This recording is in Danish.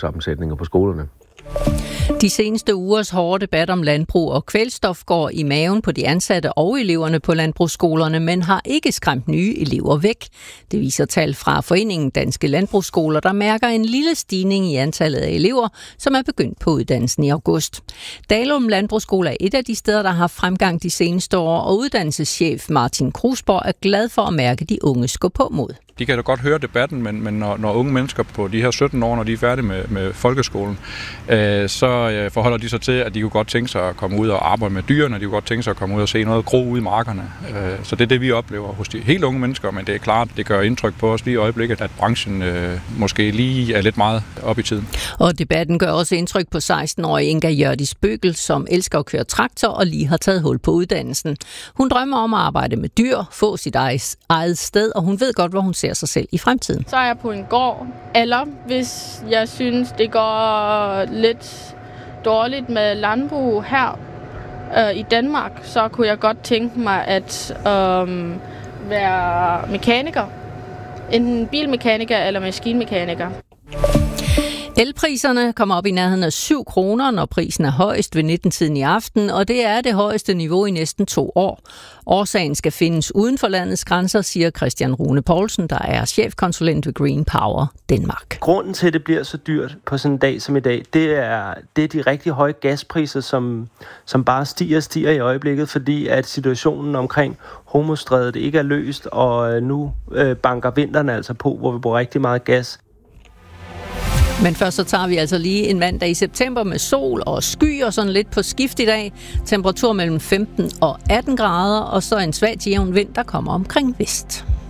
elevsammensætninger på skolerne. De seneste ugers hårde debat om landbrug og kvælstof går i maven på de ansatte og eleverne på landbrugsskolerne, men har ikke skræmt nye elever væk. Det viser tal fra Foreningen Danske Landbrugsskoler, der mærker en lille stigning i antallet af elever, som er begyndt på uddannelsen i august. Dalum Landbrugsskole er et af de steder, der har fremgang de seneste år, og uddannelseschef Martin Krusborg er glad for at mærke de unge gå på mod. De kan da godt høre debatten, men når unge mennesker på de her 17 år, når de er færdige med folkeskolen, så forholder de sig til, at de kunne godt tænke sig at komme ud og arbejde med dyrene, de kunne godt tænke sig at komme ud og se noget gro ude i markerne. Så det er det, vi oplever hos de helt unge mennesker, men det er klart, det gør indtryk på os lige i øjeblikket, at branchen måske lige er lidt meget op i tiden. Og debatten gør også indtryk på 16-årige Inga Hjørdis Bøgel, som elsker at køre traktor og lige har taget hul på uddannelsen. Hun drømmer om at arbejde med dyr, få sit eget sted, og hun ved godt, hvor hun ser sig selv i fremtiden. Så er jeg på en gård, eller hvis jeg synes, det går lidt dårligt med landbrug her i Danmark, så kunne jeg godt tænke mig at være mekaniker. Enten bilmekaniker eller maskinmekaniker. Elpriserne kommer op i nærheden af 7 kroner, når prisen er højst ved 19-tiden i aften, og det er det højeste niveau i næsten 2 år. Årsagen skal findes uden for landets grænser, siger Christian Rune Poulsen, der er chefkonsulent ved Green Power Danmark. Grunden til, at det bliver så dyrt på sådan en dag som i dag, det er de rigtig høje gaspriser, som bare stiger i øjeblikket, fordi at situationen omkring Hormuzstrædet ikke er løst, og nu banker vinteren altså på, hvor vi bruger rigtig meget gas. Men først så tager vi altså lige en mandag i september med sol og sky og sådan lidt på skift i dag. Temperatur mellem 15 og 18 grader, og så en svag til jævn vind, der kommer omkring vest.